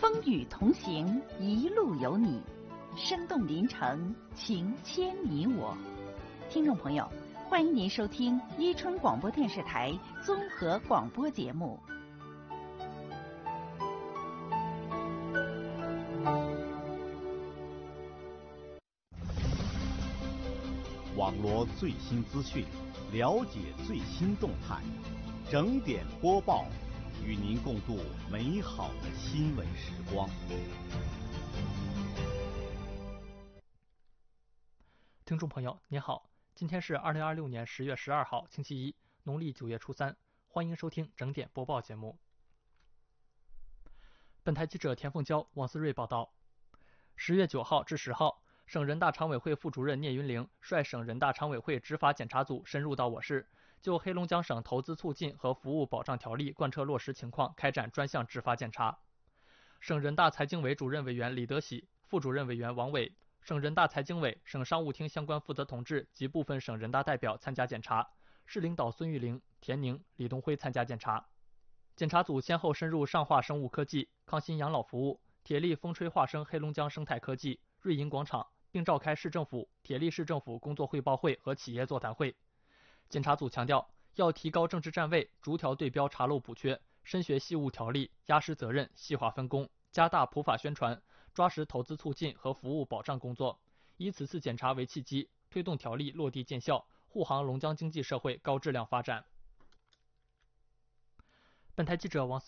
风雨同行，一路有你，生动临城，情牵你我。听众朋友，欢迎您收听伊春广播电视台综合广播节目。 网罗最新资讯，了解最新动态，整点播报，与您共度美好的新闻时光。 听众朋友，您好，今天是2026年10月12号，星期一，农历9月初3，欢迎收听整点播报节目。本台记者田凤娇、王思睿报道。10月9号至10号。省人大常委会副主任聂云玲率省人大常委会执法检查组深入到我市，就黑龙江省投资促进和服务保障条例贯彻落实情况开展专项执法检查。省人大财经委主任委员李德喜、副主任委员王伟、省人大财经委、省商务厅相关负责同志及部分省人大代表参加检查，市领导孙玉玲、田宁、李东辉参加检查。检查组先后深入上化生物科技、康欣养老服务、铁力风吹化生黑龙江生态科技、瑞银广场，并召开市政府、铁力市政府工作汇报会和企业座谈会。检查组强调，要提高政治站位，逐条对标查漏补缺，深学细务条例，压实责任，细化分工，加大普法宣传，抓实投资促进和服务保障工作，以此次检查为契机，推动条例落地见效，护航龙江经济社会高质量发展。本台记者王